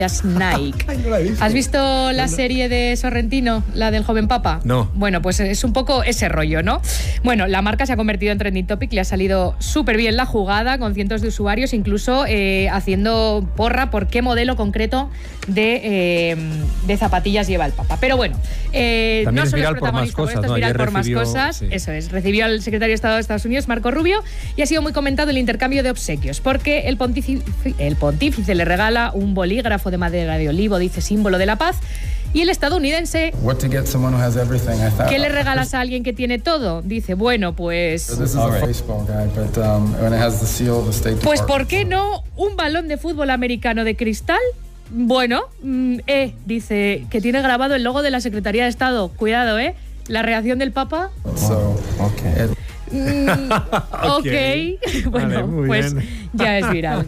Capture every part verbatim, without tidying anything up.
Nike. Ay, no la he visto. ¿Has visto la no, no. serie de Sorrentino, la del joven papa? No. Bueno, pues es un poco ese rollo, ¿no? Bueno, la marca se ha convertido en trending topic, le ha salido súper bien la jugada, con cientos de usuarios, incluso eh, haciendo porra por qué modelo concreto de, eh, de zapatillas lleva el papa. Pero bueno, eh, no solo es protagonista, por esto, es viral por más cosas. Sí. Eso es, recibió al secretario de Estado de Estados Unidos, Marco Rubio, y ha sido muy comentado el intercambio de obsequios, porque el pontífice, el pontífice le regala un bolígrafo de madera de olivo, dice símbolo de la paz, y el estadounidense, ¿qué le regalas a alguien que tiene todo? Dice, bueno, pues... Pues, ¿por qué no un balón de fútbol americano de cristal? Bueno, eh, dice que tiene grabado el logo de la Secretaría de Estado. Cuidado, ¿eh? La reacción del Papa... So, okay. Mm, ok, okay. Bueno, vale, pues bien. Ya es viral.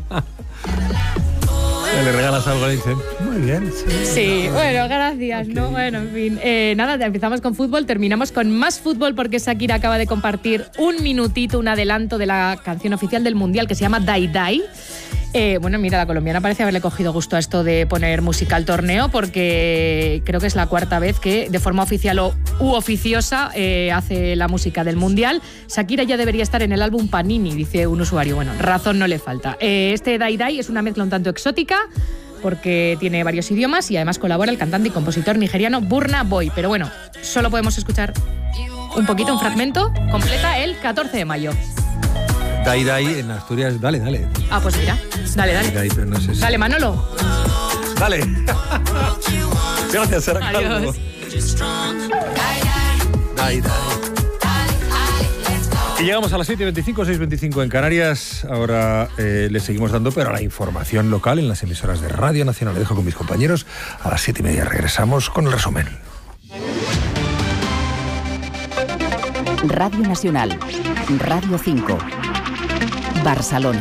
Le regalas algo y dicen, muy bien. Sí, sí bueno, gracias. Okay. ¿No? Bueno, en fin. Eh, nada, empezamos con fútbol, terminamos con más fútbol porque Shakira acaba de compartir un minutito, un adelanto de la canción oficial del Mundial que se llama Dai Dai. Eh, bueno, mira, la colombiana parece haberle cogido gusto a esto de poner música al torneo porque creo que es la cuarta vez que de forma oficial o u oficiosa eh, hace la música del Mundial. Shakira ya debería estar en el álbum Panini, dice un usuario. Bueno, razón no le falta. Eh, este Dai Dai es una mezcla un tanto exótica porque tiene varios idiomas y además colabora el cantante y compositor nigeriano Burna Boy. Pero bueno, solo podemos escuchar un poquito, un fragmento, completa el catorce de mayo. Dai Dai en Asturias, dale, dale. Ah, pues mira, dale, dale. Dai, pero no sé si... Dale, Manolo. Dale. Gracias, Sara Calvo. Dai Dai. Y llegamos a las siete y veinticinco, seis y veinticinco en Canarias. Ahora eh, le seguimos dando, pero a la información local en las emisoras de Radio Nacional. Le dejo con mis compañeros. A las siete y media regresamos con el resumen. Radio Nacional, Radio cinco, Barcelona.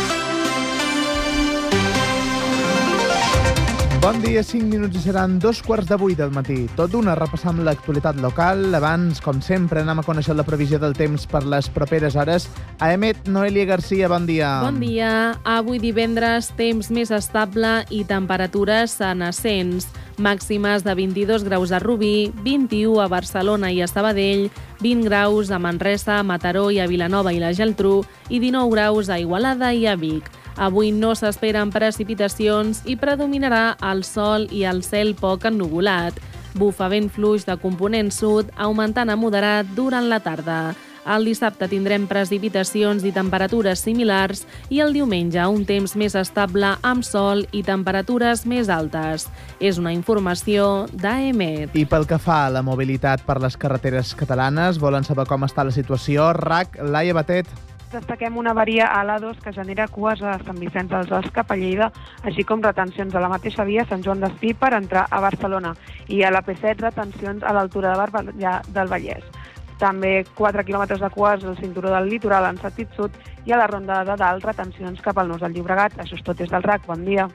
Bon dia, cinc minuts i seran dos quarts de vuit del matí. Tot d'una, repassam l'actualitat local. Abans, com sempre, anem a conèixer la previsió del temps per les properes hores. A Emet, Noelia Garcia, bon dia. Bon dia. Avui divendres, temps més estable i temperatures en ascens. Màximes de vint-i-dos graus a Rubí, vint-i-u a Barcelona i a Sabadell, vint graus a Manresa, a Mataró i a Vilanova i la Geltrú i dinou graus a Igualada i a Vic. Avui no s'esperen precipitacions i predominarà el sol i el cel poc ennuvolat. Bufa vent fluix de component sud, augmentant a moderat durant la tarda. El dissabte tindrem precipitacions i temperatures similars i el diumenge un temps més estable amb sol i temperatures més altes. És una informació d'A E M E T. I pel que fa a la mobilitat per les carreteres catalanes, volen saber com està la situació? R A C, Laia Batet. Destaquem una avaria a l'A dos que genera cues a Sant Vicenç dels Horts cap a Lleida, així com retencions a la mateixa via Sant Joan d'Espí per entrar a Barcelona i a la P set retencions a l'altura de Barberà del Vallès. També quatre quilòmetres de cues al cinturó del litoral en sentit sud i a la Ronda de Dalt retencions cap al nus del Llobregat. Això és tot des del R A C. Bon dia.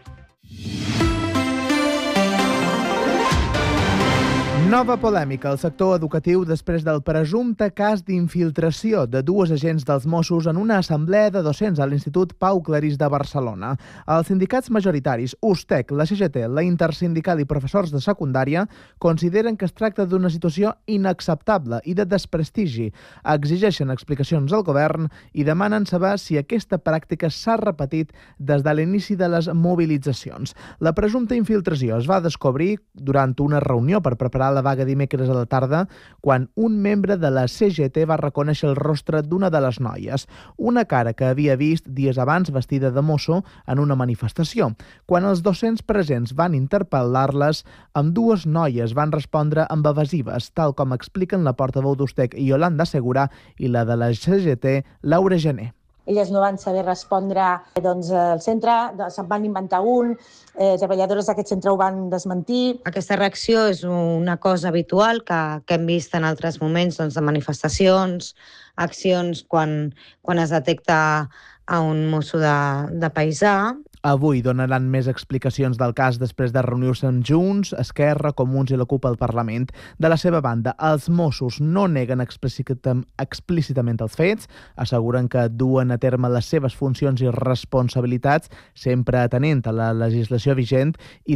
Nova polèmica al sector educatiu després del presumpte cas d'infiltració de dues agents dels Mossos en una assemblea de docents a l'Institut Pau Clarís de Barcelona. Els sindicats majoritaris, U S T E C, la C G T, la Intersindical i professors de secundària consideren que es tracta d'una situació inacceptable i de desprestigi. Exigeixen explicacions al govern i demanen saber si aquesta pràctica s'ha repetit des de l'inici de les mobilitzacions. La presumpta infiltració es va descobrir durant una reunió per preparar la vaga dimecres a la tarda, quan un membre de la C G T va reconèixer el rostre d'una de les noies, una cara que havia vist dies abans vestida de mosso en una manifestació. Quan els docents presents van interpel·lar-les, ambdues noies van respondre amb evasives, tal com expliquen la portaveu d'U S T E C, Iolanda Segura, i la de la C G T, Laura Gené. Elles no van saber respondre, doncs el centre se'n van inventar un, eh, treballadores d'aquest centre ho van desmentir. Aquesta reacció és una cosa habitual que, que hem vist en altres moments doncs, de manifestacions, accions quan, quan es detecta a un mosso de, de paisà. Avui donaran més explicacions del cas després de reunir-se amb Junts, Esquerra, Comuns i la CUP al Parlament. De la seva banda, els Mossos no neguen explícitament els fets, asseguren que duen a terme les seves funcions i responsabilitats, sempre atenent a la legislació vigent i